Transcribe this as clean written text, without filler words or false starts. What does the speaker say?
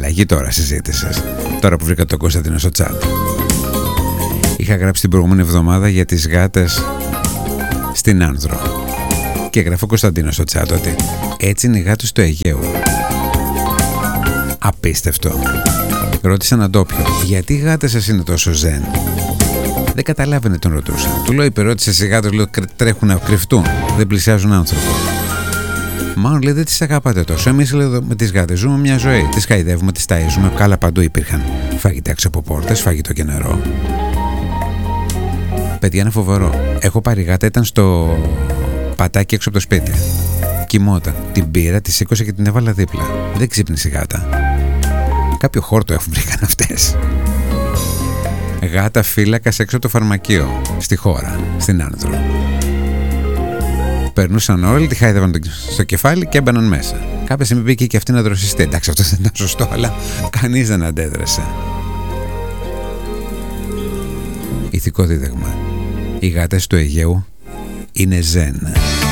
Αλλαγή τώρα συζήτησες. Τώρα που βρήκα τον Κωνσταντίνο στο chat. Είχα γράψει την προηγούμενη εβδομάδα για τις γάτες στην Άνδρο. Και γράφω Κωνσταντίνο στο chat ότι έτσι είναι οι γάτες του Αιγαίου. Απίστευτο. Ρώτησε έναν ντόπιο, γιατί οι γάτες σας είναι τόσο ζεν? Δεν καταλάβαινε, τον ρωτούσα. Του λέω, υπερώτησε οι γάτες, λέω, τρέχουν να κρυφτούν. Δεν πλησιάζουν άνθρωπο. Μάλλον λέει δεν τις αγαπάτε τόσο. Εμείς λέει, με τις γάτες ζούμε μια ζωή. Τις χαϊδεύουμε, τις ταΐζουμε. Κάλα παντού υπήρχαν φαγητά έξω από πόρτες, φαγητό και νερό. Παιδιά, είναι φοβερό. Έχω πάρει γάτα, ήταν στο πατάκι έξω από το σπίτι. Κοιμόταν. Την πήρα, τη σήκωσα και την έβαλα δίπλα. Δεν ξύπνησε η γάτα. Κάποιο χόρτο έχουν βρήκαν αυτές. Γάτα φύλακας έξω από το φαρμακείο. Στη χώρα, στην Άνδρο. Περνούσαν όλοι, τη χάιδευαν στο κεφάλι και έμπαιναν μέσα. Κάποια στιγμή μπήκε και αυτή να δροσιστεί. Εντάξει, αυτό δεν ήταν σωστό, αλλά κανείς δεν αντέδρασε. Ηθικό δίδαγμα. Οι γάτες του Αιγαίου είναι ζεν.